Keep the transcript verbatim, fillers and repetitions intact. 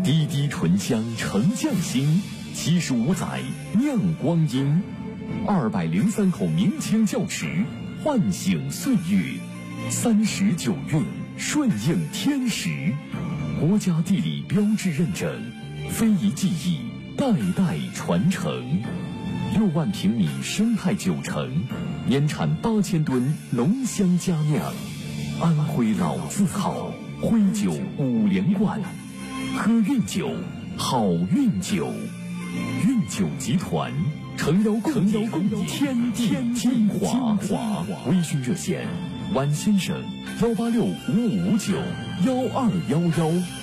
滴滴醇香沉匠心，七十五载酿光阴，二百零三口明清窖池，唤醒岁月，三十九韵顺应天时，国家地理标志认证，非遗技艺代代传承。六万平米生态酒城，年产八千吨浓香佳酿，安徽老字号，徽酒五连冠。喝韵酒，好运酒。韵酒集团诚邀共邀共天地精华。微醺热线：晚先生幺八六五五五九幺二幺幺。